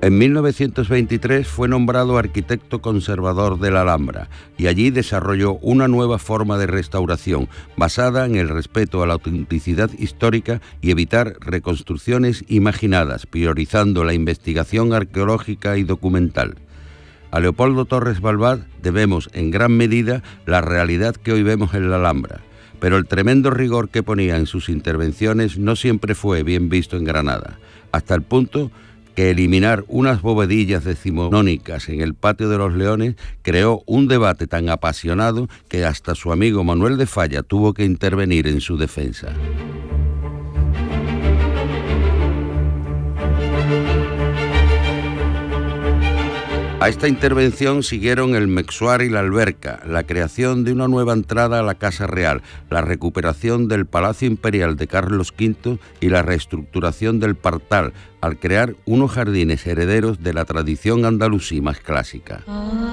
En 1923 fue nombrado arquitecto conservador de la Alhambra y allí desarrolló una nueva forma de restauración basada en el respeto a la autenticidad histórica y evitar reconstrucciones imaginadas, priorizando la investigación arqueológica y documental. A Leopoldo Torres Balbat debemos en gran medida la realidad que hoy vemos en la Alhambra, pero el tremendo rigor que ponía en sus intervenciones no siempre fue bien visto en Granada, hasta el punto que eliminar unas bovedillas decimonónicas en el Patio de los Leones creó un debate tan apasionado que hasta su amigo Manuel de Falla tuvo que intervenir en su defensa. A esta intervención siguieron el Mexuar y la alberca, la creación de una nueva entrada a la Casa Real, la recuperación del Palacio Imperial de Carlos V y la reestructuración del Partal, al crear unos jardines herederos de la tradición andalusí más clásica.